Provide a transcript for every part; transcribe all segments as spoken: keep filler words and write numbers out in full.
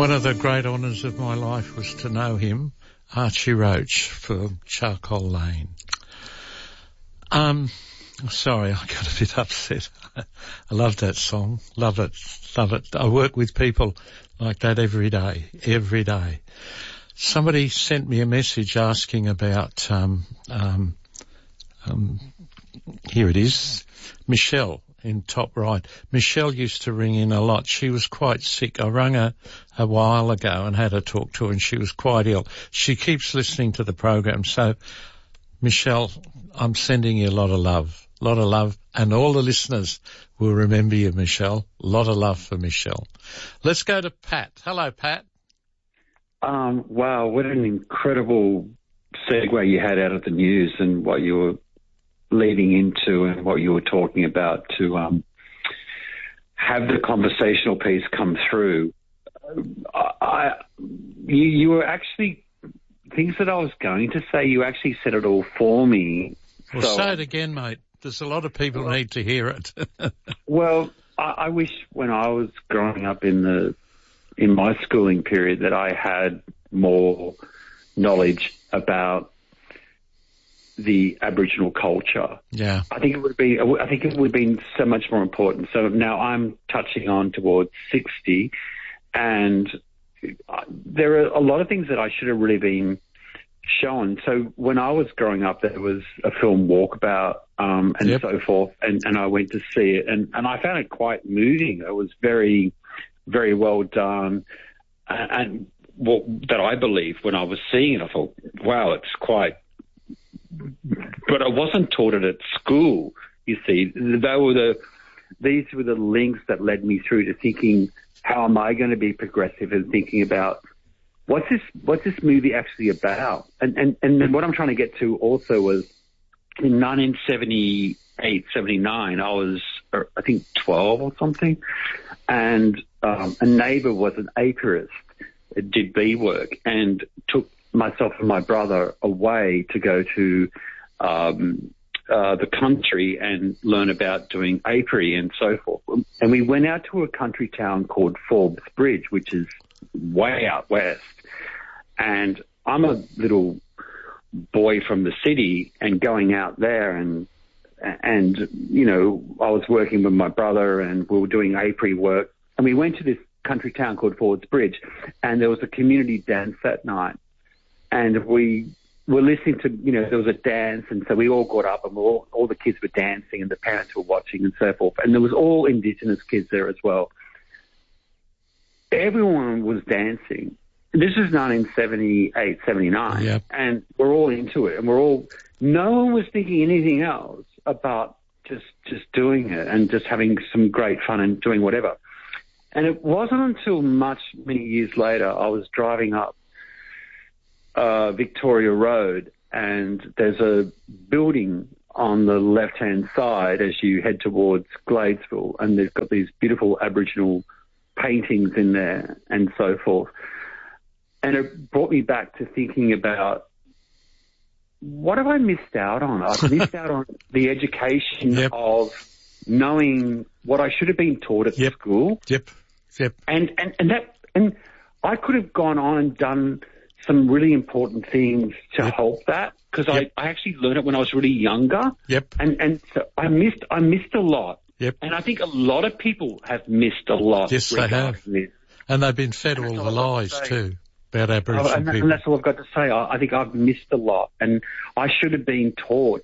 One of the great honours of my life was to know him, Archie Roach, from Charcoal Lane. Um, sorry, I got a bit upset. I love that song. Love it. Love it. I work with people like that every day, every day. Somebody sent me a message asking about, um, um, um, here it is, Michelle in top right. Michelle used to ring in a lot. She was quite sick. I rang her a while ago and had a talk to her, and she was quite ill. She keeps listening to the program. So, Michelle, I'm sending you a lot of love, a lot of love, and all the listeners will remember you, Michelle. A lot of love for Michelle. Let's go to Pat. Hello, Pat. Um, wow, what an incredible segue you had out of the news and what you were leading into and what you were talking about to um, have the conversational piece come through. I, I, you, you were actually, things that I was going to say, you actually said it all for me. Well, so, say it again, mate. There's a lot of people well, need to hear it. Well, I, I wish when I was growing up in the in my schooling period that I had more knowledge about the Aboriginal culture. Yeah. I think it would be, I think it would have been so much more important. So now I'm touching on towards sixty, and there are a lot of things that I should have really been shown. So when I was growing up, there was a film Walkabout, um, and yep. so forth, and, and I went to see it, and, and I found it quite moving. It was very, very well done, and, and what that I believe when I was seeing it, I thought, wow, it's quite. But I wasn't taught it at school. You see, they were the these were the links that led me through to thinking, how am I going to be progressive and thinking about what's this what's this movie actually about? And and and what I'm trying to get to also was in nineteen seventy-eight, seventy-nine, I was I think twelve or something, and um, a neighbour was an apiarist, did bee work, and took myself and my brother away to go to um, uh, the country and learn about doing apiary and so forth. And we went out to a country town called Forbes Bridge, which is way out west. And I'm a little boy from the city, and going out there and, and, you know, I was working with my brother and we were doing apiary work. And we went to this country town called Forbes Bridge, and there was a community dance that night. And we were listening to, you know, there was a dance, and so we all got up, and we all, all the kids were dancing, and the parents were watching and so forth. And there was all Indigenous kids there as well. Everyone was dancing. This is nineteen seventy-eight, seventy-nine, yep. And we're all into it, and we're all, no one was thinking anything else about just, just doing it and just having some great fun and doing whatever. And it wasn't until much, many years later, I was driving up Uh, Victoria Road, and there's a building on the left-hand side as you head towards Gladesville, and they've got these beautiful Aboriginal paintings in there and so forth. And it brought me back to thinking about, what have I missed out on? I've missed out on the education yep. of knowing what I should have been taught at yep. school. Yep, yep. And, and, and that, and I could have gone on and done some really important things to yep. help that, because yep. I, I actually learned it when I was really younger. Yep. And and so I missed I missed a lot. Yep. And I think a lot of people have missed a lot. Yes, they have. This. And they've been fed all the lies too about Aboriginal oh, and, people. And that's all I've got to say. I, I think I've missed a lot, and I should have been taught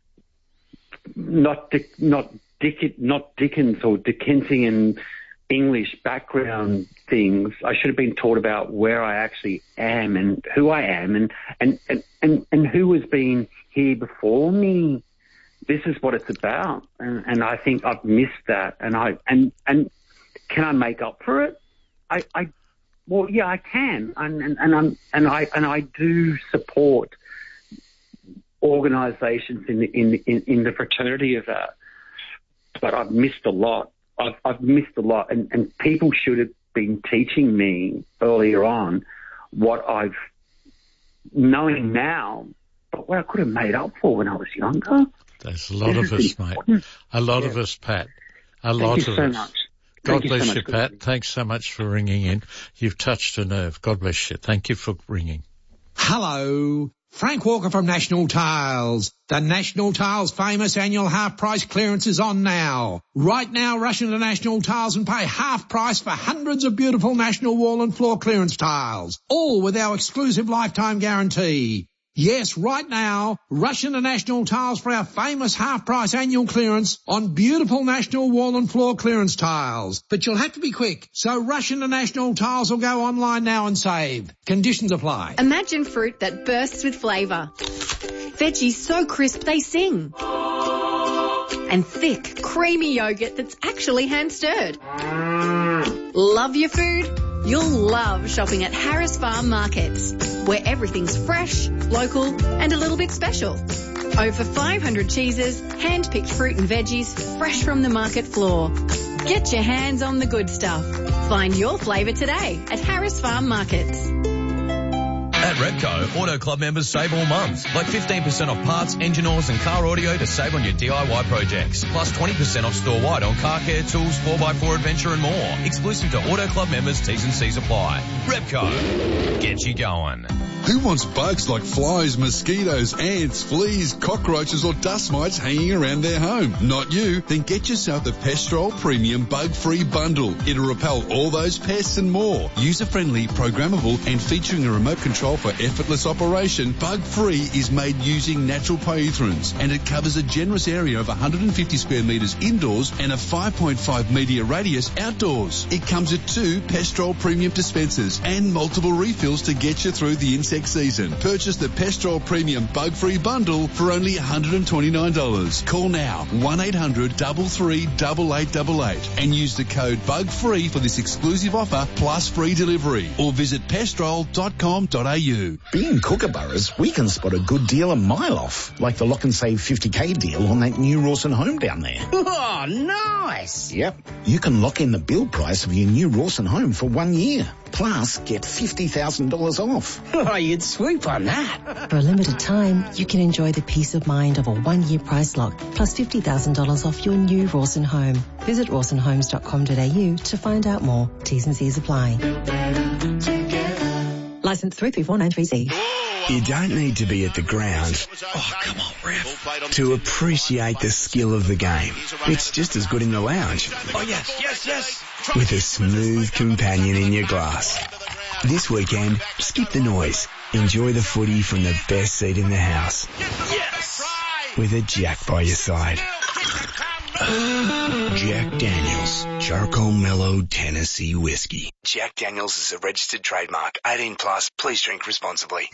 not Dick, not Dick, not Dickens or Dickensian English background things. I should have been taught about where I actually am and who I am, and, and, and, and, and who has been here before me. This is what it's about. And, and I think I've missed that. And I, and, and can I make up for it? I, I, well, yeah, I can. And, and, and I'm, and I, and I do support organizations in the, in, in, in the fraternity of that. But I've missed a lot. I've, I've missed a lot, and, and people should have been teaching me earlier on what I've knowing now, but what I could have made up for when I was younger. There's a lot this of us, important. mate. A lot yeah. of us, Pat. A Thank lot you of so us. Much. God Thank you bless so you, much. Pat. Thanks so much for ringing in. You've touched a nerve. God bless you. Thank you for ringing. Hello. Frank Walker from National Tiles. The National Tiles famous annual half price clearance is on now. Right now, rush into National Tiles and pay half price for hundreds of beautiful National wall and floor clearance tiles, all with our exclusive lifetime guarantee. Yes, right now, rush into National Tiles for our famous half-price annual clearance on beautiful National wall and floor clearance tiles. But you'll have to be quick, so rush into National Tiles or go online now and save. Conditions apply. Imagine fruit that bursts with flavour. Veggies so crisp they sing. And thick, creamy yoghurt that's actually hand-stirred. Love your food? You'll love shopping at Harris Farm Markets, where everything's fresh, local and a little bit special. Over five hundred cheeses, hand-picked fruit and veggies, fresh from the market floor. Get your hands on the good stuff. Find your flavour today at Harris Farm Markets. At Repco, Auto Club members save all month, like fifteen percent off parts, engine oils and car audio to save on your D I Y projects, plus twenty percent off store-wide on car care, tools, four by four adventure and more. Exclusive to Auto Club members, T's and C's apply. Repco, get you going. Who wants bugs like flies, mosquitoes, ants, fleas, cockroaches or dust mites hanging around their home? Not you. Then get yourself the Pestrol Premium Bug-Free Bundle. It'll repel all those pests and more. User-friendly, programmable and featuring a remote control for effortless operation, Bug-Free is made using natural pyrethrins and it covers a generous area of one hundred fifty square metres indoors and a five point five metre radius outdoors. It comes with two Pestrol Premium dispensers and multiple refills to get you through the insect season. Purchase the Pestrol Premium Bug-Free Bundle for only one hundred twenty-nine dollars. Call now one eight hundred three three eight eight eight eight and use the code BUGFREE for this exclusive offer plus free delivery or visit pestrol dot com dot a u. Being Kookaburras, we can spot a good deal a mile off, like the Lock and Save fifty K deal on that new Rawson home down there. Oh, nice! Yep. You can lock in the build price of your new Rawson home for one year. Plus, get fifty thousand dollars off. Oh, you'd swoop on that. For a limited time, you can enjoy the peace of mind of a one-year price lock, plus fifty thousand dollars off your new Rawson home. Visit rawson homes dot com dot a u to find out more. T's and C's apply. Licence three three four nine three Z. You don't need to be at the ground, oh come on, ref, to appreciate the skill of the game. It's just as good in the lounge. Oh yes, yes, yes. With a smooth companion in your glass. This weekend, skip the noise. Enjoy the footy from the best seat in the house. Yes. With a Jack by your side. Jack Daniels, Charcoal Mellow Tennessee Whiskey. Jack Daniels is a registered trademark. eighteen plus, please drink responsibly.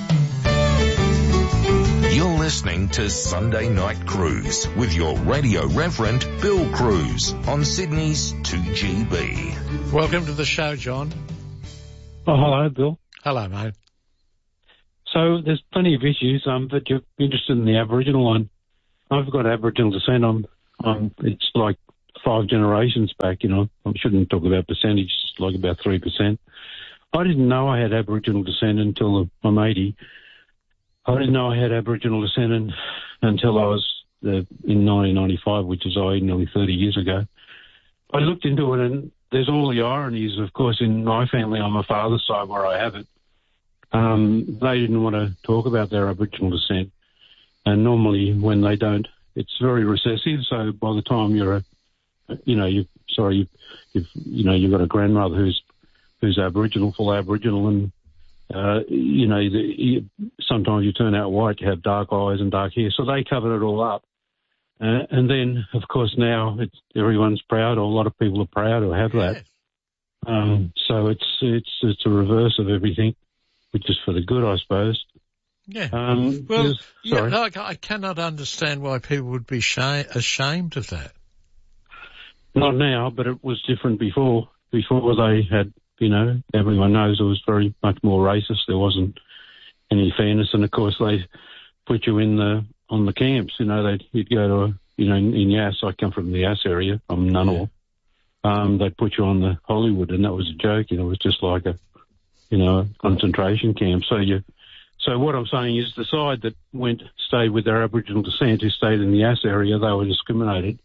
You're listening to Sunday Night Cruise with your radio reverend, Bill Cruz, on Sydney's two G B. Welcome to the show, John. Oh, hello, Bill. Hello, mate. So there's plenty of issues, um, but you're interested in the Aboriginal one. I've got Aboriginal descent. I'm, um, it's like five generations back, you know. I shouldn't talk about percentages, like about three percent. I didn't know I had Aboriginal descent until I'm eighty. I didn't know I had Aboriginal descent in, until I was uh, in nineteen ninety-five, which is oh, nearly thirty years ago. I looked into it, and there's all the ironies, of course, in my family on my father's side where I have it. Um, they didn't want to talk about their Aboriginal descent. And normally when they don't, it's very recessive. So by the time you're a, you know, you sorry, you, you've, you know, you've got a grandmother who's, who's Aboriginal, full Aboriginal, and, uh, you know, the, you, sometimes you turn out white, you have dark eyes and dark hair. So they covered it all up. Uh, and then, of course, now it's, everyone's proud, or a lot of people are proud to have that. Um, so it's, it's, it's a reverse of everything, which is for the good, I suppose. Yeah. Um, well, yeah, yeah, like, I cannot understand why people would be shame, ashamed of that. Not now, but it was different before. Before they had, you know, everyone knows it was very much more racist. There wasn't any fairness, and of course they put you in the on the camps. You know, they'd you'd go to, a, you know, in, in Yass. I come from the Yass area. I'm Ngunnawal. Um, they'd put you on the Hollywood, and that was a joke. You know, it was just like a, you know, a concentration camp. So you. So what I'm saying is the side that went, stayed with their Aboriginal descent, who stayed in the Yass area, they were discriminated.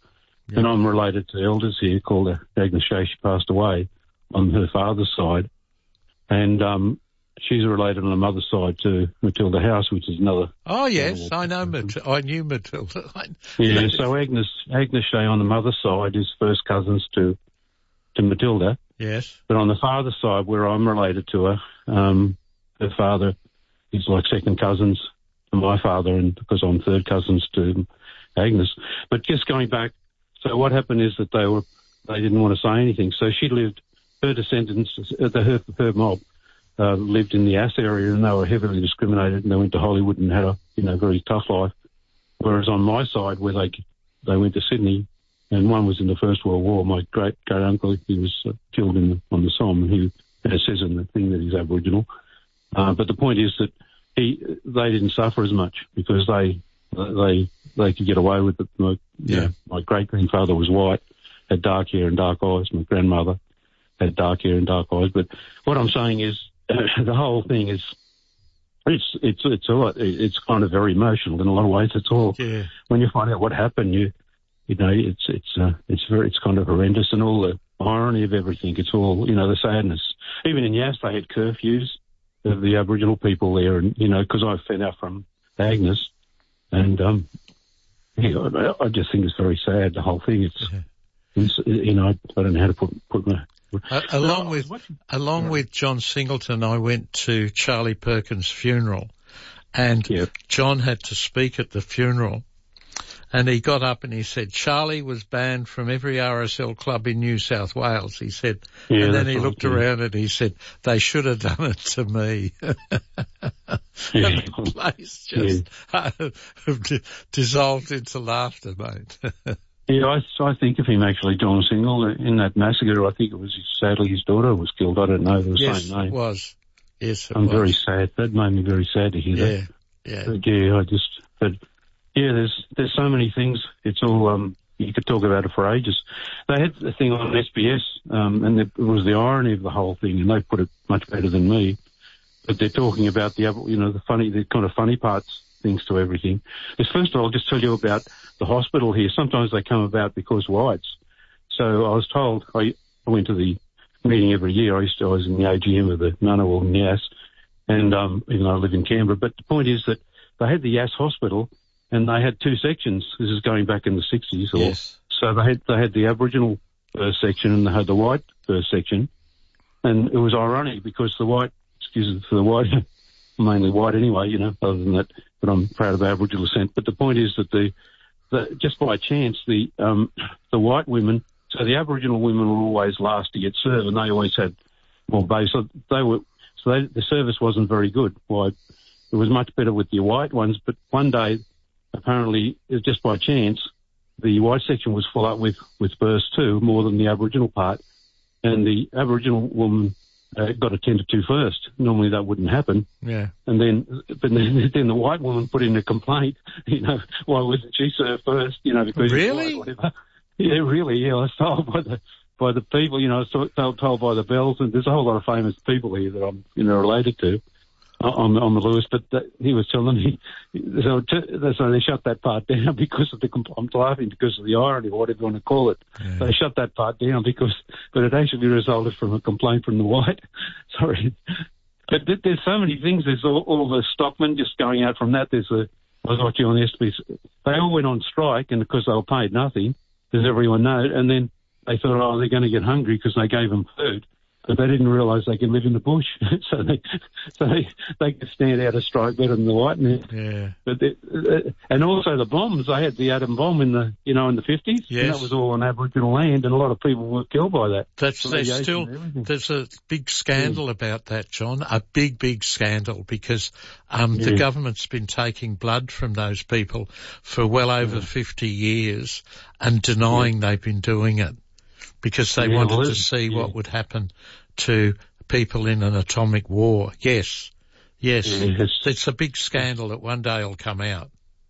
Yeah. And I'm related to elders here called Agnes Shea. She passed away on her father's side. And um, she's related on the mother's side to Matilda House, which is another... Oh, yes, I know Matilda. I knew Matilda. Yeah, so Agnes Agnes Shea on the mother's side is first cousins to to Matilda. Yes. But on the father's side, where I'm related to her, um, her father is like second cousins to my father, and because I'm third cousins to Agnes. But just going back, so what happened is that they were they didn't want to say anything. So she lived, her descendants, uh, the, her, her mob, uh, lived in the Ass area, and they were heavily discriminated, and they went to Hollywood and had a, you know, very tough life. Whereas on my side, where they they went to Sydney, and one was in the First World War, my great great uncle, he was uh, killed in the, on the Somme, and he and it says in the thing that he's Aboriginal. Uh, but the point is that he they didn't suffer as much because they they they could get away with it. My, yeah. You know, my great grandfather was white, had dark hair and dark eyes. My grandmother had dark hair and dark eyes. But what I'm saying is the whole thing is. It's it's it's all it's kind of very emotional in a lot of ways. It's all yeah. When you find out what happened, you you know it's it's uh, it's very it's kind of horrendous, and all the irony of everything. It's all, you know, the sadness. Even in Yass, they had curfews of the Aboriginal people there, and you know, because I found out from Agnes, and um, yeah, I, I just think it's very sad, the whole thing. It's, yeah. it's you know, I don't know how to put put my. Uh, along with along with John Singleton, I went to Charlie Perkins' funeral, and yep. John had to speak at the funeral, and he got up and he said, Charlie was banned from every R S L club in New South Wales, he said, yeah, and then he right, looked yeah. around and he said, they should have done it to me. Yeah. And the place just yeah. dissolved into laughter, mate. Yeah, I, I think of him actually, John Single, in that massacre. I think it was, sadly, his daughter was killed. I don't know the yes, same name. Yes, it was. Yes, it I'm was. very sad. That made me very sad to hear yeah, that. Yeah, but yeah. I just, but yeah, there's there's so many things. It's all um, you could talk about it for ages. They had the thing on S B S, um, and it was the irony of the whole thing, and they put it much better than me. But they're talking about the, you know, the funny, the kind of funny parts. Things to everything. Is first of all, I'll just tell you about the hospital here. Sometimes they come about because whites. So I was told, I, I went to the meeting every year. I used to, I was in the A G M of the Ngunnawal in Yass, and um, even though I live in Canberra. But the point is that they had the Yass hospital, and they had two sections. This is going back in the sixties. Or, yes. So they had they had the Aboriginal first section, and they had the white first section, and it was ironic because the white, excuse me for the white, mainly white anyway, you know, other than that. But I'm proud of Aboriginal descent. But the point is that the, the just by chance, the um, the white women, so the Aboriginal women were always last to get served, and they always had more base. So they were, so they, the service wasn't very good. Why? It was much better with the white ones. But one day, apparently, it was just by chance, the white section was full up with with births too, more than the Aboriginal part, and the Aboriginal woman. Uh, got attended to first. Normally that wouldn't happen. Yeah. And then, but then, then the white woman put in a complaint. You know, why wasn't she served first? You know, because really, whatever. Yeah, really. Yeah, I was told by the by the people. You know, I was told, told by the Bells, and there's a whole lot of famous people here that I'm, you know, related to. On, on the Lewis, but that, he was telling me, so, to, so they shut that part down because of the, I'm laughing because of the irony, or whatever you want to call it. Yeah. They shut that part down because, but it actually resulted from a complaint from the white. Sorry. But th- there's so many things. There's all, all the stockmen just going out from that. There's a, I was watching on the S B S. They all went on strike, and because they were paid nothing, as everyone knows, and then they thought, oh, they're going to get hungry because they gave them food. But they didn't realise they could live in the bush, so they so they they could stand out a strike better than the white men. Yeah. But they, uh, and also the bombs. They had the atom bomb in the you know in the fifties. Yes. And that was all on Aboriginal land, and a lot of people were killed by that. That's there's still there's a big scandal yeah. about that, John. A big big scandal because um yeah. the government's been taking blood from those people for well over yeah. fifty years and denying yeah. they've been doing it. Because they yeah, wanted well, to see yeah. what would happen to people in an atomic war. Yes, yes. Yeah, it's, it's a big scandal that one day will come out.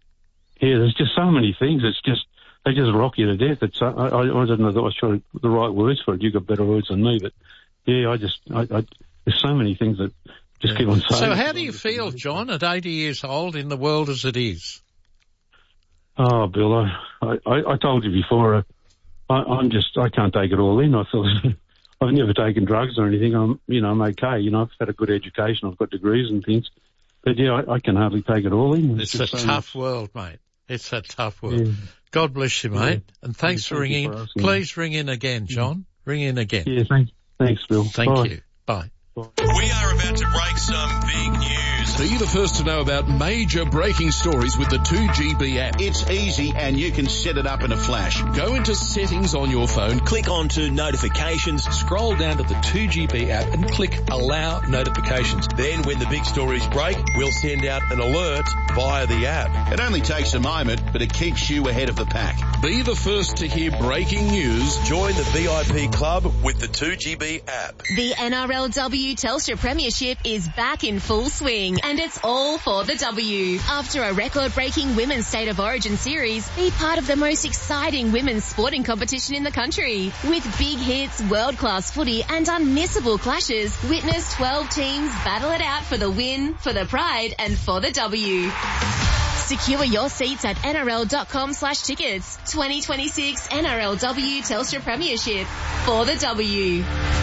Yeah, there's just so many things. It's just, they just rock you to death. It's, I, I, I don't know that I was trying the right words for it. You got better words than me, but yeah, I just, I, I there's so many things that just yeah. keep on saying. So how do you feel, John, at eighty years old in the world as it is? Oh, Bill, I, I, I told you before, uh, I, I'm just, I can't take it all in. I feel I've never taken drugs or anything. I'm, you know, I'm okay. You know, I've had a good education. I've got degrees and things. But yeah, I, I can hardly take it all in. It's, it's a so tough much. world, mate. It's a tough world. Yeah. God bless you, mate. Yeah. And thanks yeah, for ringing. For Please ring in again, John. Yeah. Ring in again. Yeah, thanks. Thanks, Bill. Thank Bye. you. Bye. We are about to break some big news. Be the first to know about major breaking stories with the two G B app. It's easy and you can set it up in a flash. Go into settings on your phone, click onto notifications, scroll down to the two G B app and click allow notifications. Then when the big stories break, we'll send out an alert via the app. It only takes a moment, but it keeps you ahead of the pack. Be the first to hear breaking news. Join the V I P club with the two G B app. The N R L W Telstra Premiership is back in full swing, and it's all for the W. After a record-breaking Women's State of Origin series, be part of the most exciting women's sporting competition in the country. With big hits, world-class footy and unmissable clashes, witness twelve teams battle it out for the win, for the pride and for the W. Secure your seats at N R L dot com slash tickets. twenty twenty-six N R L W Telstra Premiership for the W.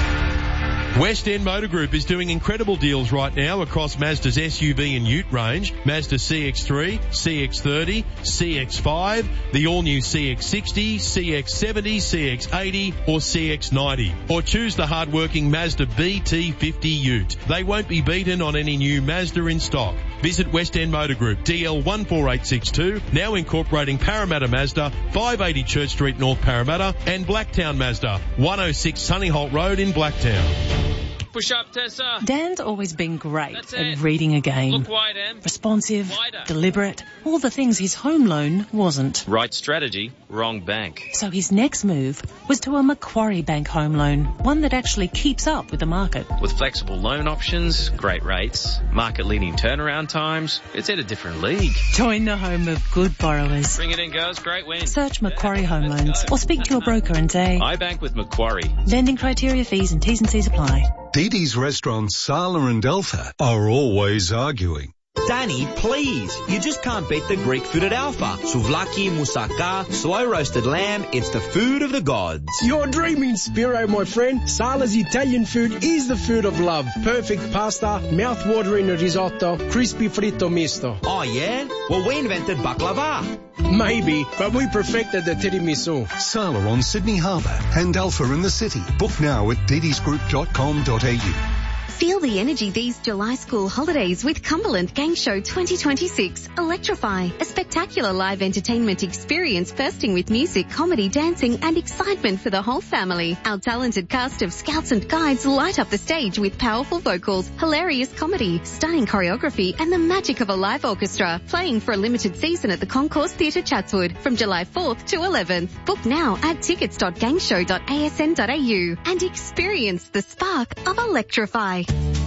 West End Motor Group is doing incredible deals right now across Mazda's S U V and Ute range, Mazda C X three, C X thirty, C X five, the all-new C X sixty, C X seventy, C X eighty or C X ninety. Or choose the hard-working Mazda B T fifty Ute. They won't be beaten on any new Mazda in stock. Visit West End Motor Group, D L one four eight six two, now incorporating Parramatta Mazda, five eighty Church Street, North Parramatta, and Blacktown Mazda, one oh six Sunnyholt Road in Blacktown. Push up, Tessa. Dan's always been great at reading a game. Look wide, Em. Responsive, Wider. deliberate, all the things his home loan wasn't. Right strategy, wrong bank. So his next move was to a Macquarie Bank home loan, one that actually keeps up with the market. With flexible loan options, great rates, market-leading turnaround times, it's at a different league. Join the home of good borrowers. Bring it in, girls. Great win. Search Macquarie Home Loans or speak to your broker and say, I bank with Macquarie. Lending criteria, fees and T's and C's apply. Dee Dee's restaurants Sala and Alpha are always arguing. Danny, please. You just can't beat the Greek food at Alpha. Souvlaki, moussaka, slow roasted lamb. It's the food of the gods. You're dreaming, Spiro, my friend. Sala's Italian food is the food of love. Perfect pasta, mouth-watering risotto, crispy fritto misto. Oh, yeah? Well, we invented baklava. Maybe, but we perfected the tiramisu. Sala on Sydney Harbour and Alpha in the city. Book now at dee dees group dot com dot a u. Feel the energy these July school holidays with Cumberland Gang Show twenty twenty-six. Electrify, a spectacular live entertainment experience bursting with music, comedy, dancing and excitement for the whole family. Our talented cast of scouts and guides light up the stage with powerful vocals, hilarious comedy, stunning choreography and the magic of a live orchestra. Playing for a limited season at the Concourse Theatre Chatswood from July fourth to eleventh. Book now at tickets dot gangshow dot a s n dot a u and experience the spark of Electrify.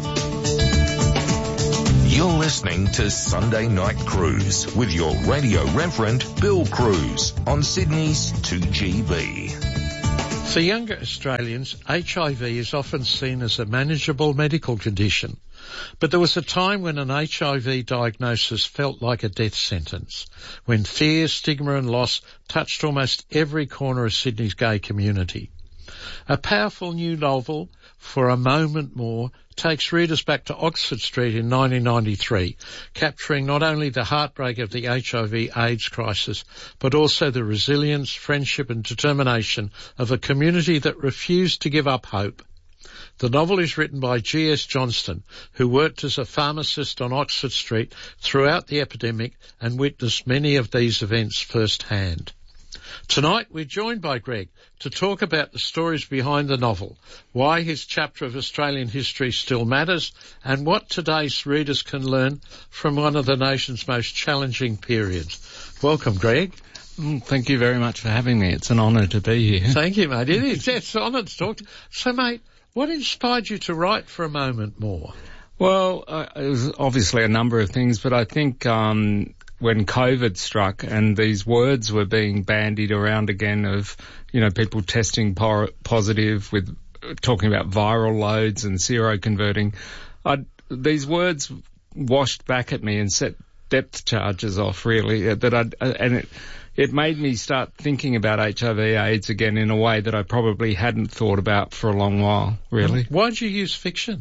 You're listening to Sunday Night Cruise with your radio reverend Bill Cruz on Sydney's two G B. For younger Australians, H I V is often seen as a manageable medical condition. But there was a time when an H I V diagnosis felt like a death sentence, when fear, stigma and loss touched almost every corner of Sydney's gay community. A powerful new novel, For a Moment More, takes readers back to Oxford Street in nineteen ninety-three, capturing not only the heartbreak of the H I V AIDS crisis, but also the resilience, friendship and determination of a community that refused to give up hope. The novel is written by G S Johnston, who worked as a pharmacist on Oxford Street throughout the epidemic and witnessed many of these events firsthand. Tonight we're joined by Greg to talk about the stories behind the novel, why his chapter of Australian history still matters, and what today's readers can learn from one of the nation's most challenging periods. Welcome, Greg. Mm, thank you very much for having me. It's an honour to be here. Thank you, mate. It is. It's an honour to talk to you. So, mate, what inspired you to write For a Moment More? Well, uh, it was obviously a number of things, but I think um, when COVID struck and these words were being bandied around again of, you know, people testing por- positive with uh, talking about viral loads and seroconverting, I'd, these words washed back at me and set depth charges off, really. That I and it it made me start thinking about H I V AIDS again in a way that I probably hadn't thought about for a long while, really. Why'd you use fiction?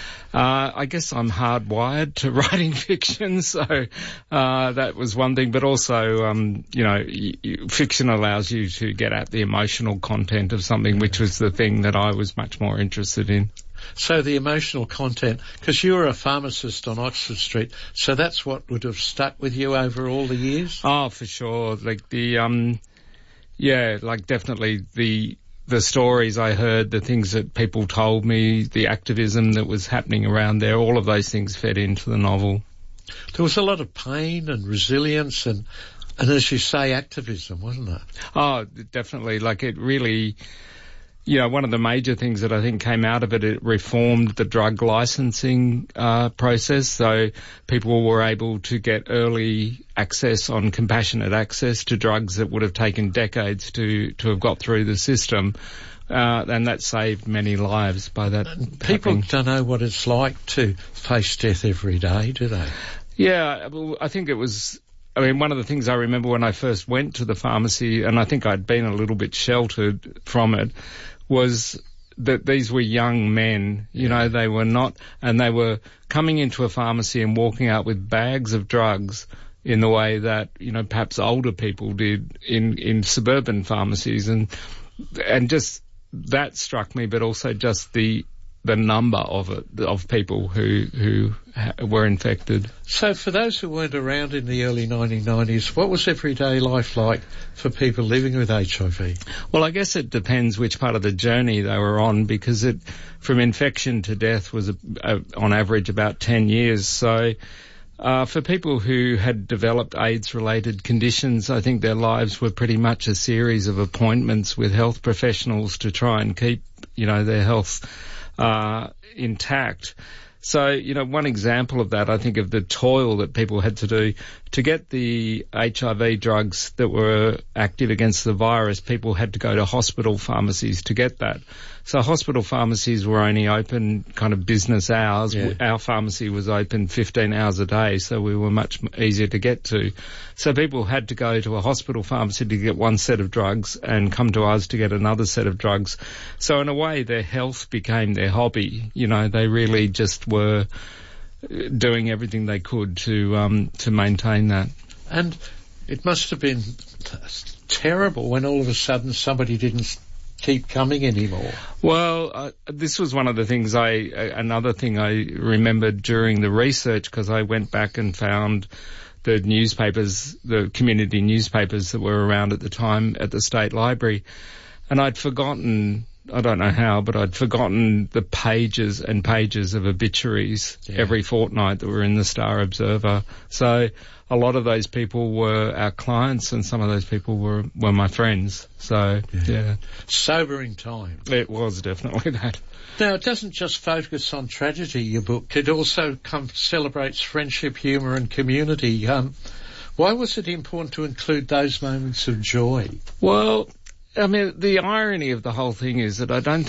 Uh, I guess I'm hardwired to writing fiction, so uh, that was one thing. But also, um, you know, y- y- fiction allows you to get at the emotional content of something, which was the thing that I was much more interested in. So the emotional content, because you were a pharmacist on Oxford Street, so that's what would have stuck with you over all the years? Oh, for sure. Like the, um, yeah, like definitely the... the stories I heard, the things that people told me, the activism that was happening around there, all of those things fed into the novel. There was a lot of pain and resilience and, and as you say, activism, wasn't it? Oh, definitely. Like it really, you know, one of the major things that I think came out of it, it reformed the drug licensing uh, process. So people were able to get early access on compassionate access to drugs that would have taken decades to, to have got through the system. Uh, and that saved many lives by that. People happening. don't know what it's like to face death every day, do they? Yeah, well, I think it was... I mean, one of the things I remember when I first went to the pharmacy, and I think I'd been a little bit sheltered from it, was that these were young men, you yeah. know, they were not, and they were coming into a pharmacy and walking out with bags of drugs in the way that, you know, perhaps older people did in, in suburban pharmacies. And, and just that struck me, but also just the, the number of it, of people who, who ha- were infected. So for those who weren't around in the early nineteen nineties, what was everyday life like for people living with H I V? Well, I guess it depends which part of the journey they were on, because it, from infection to death was a, a, on average about ten years. So, uh, for people who had developed AIDS-related conditions, I think their lives were pretty much a series of appointments with health professionals to try and keep, you know, their health Uh, intact. So, you know, one example of that, I think, of the toil that people had to do to get the H I V drugs that were active against the virus. People had to go to hospital pharmacies to get that. So hospital pharmacies were only open kind of business hours. Yeah. Our pharmacy was open fifteen hours a day, so we were much easier to get to. So people had to go to a hospital pharmacy to get one set of drugs and come to us to get another set of drugs. So in a way, their health became their hobby. You know, they really just were doing everything they could to um, to maintain that. And it must have been terrible when all of a sudden somebody didn't keep coming anymore. Well, uh, this was one of the things I, uh, another thing I remembered during the research, because I went back and found the newspapers, the community newspapers that were around at the time at the State Library, and I'd forgotten, I don't know how, but I'd forgotten the pages and pages of obituaries yeah. every fortnight that were in the Star Observer. So a lot of those people were our clients, and some of those people were, were my friends. So, yeah. yeah. Sobering time. It was definitely that. Now, it doesn't just focus on tragedy, your book. It also come, celebrates friendship, humour and community. Um, why was it important to include those moments of joy? Well, I mean, the irony of the whole thing is that I don't